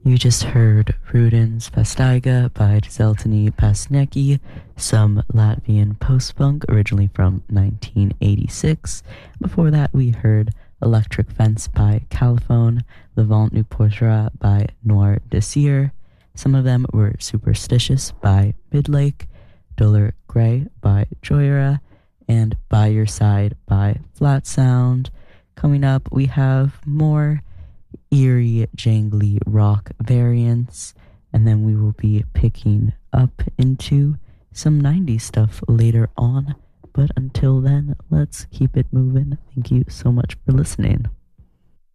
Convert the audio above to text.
You just heard Rudens Pastaiga by Zeltani Pasnecki, some Latvian post-punk originally from 1986. Before that, we heard Electric Fence by Caliphone, Levant Nu Portera by Noir Desir. Some of them were Superstitious by Midlake, Duller Grey by Joyra, and By Your Side by Flat Sound. Coming up, we have more eerie, jangly rock variants, and then we will be picking up into some 90s stuff later on. But until then, let's keep it moving. Thank you so much for listening.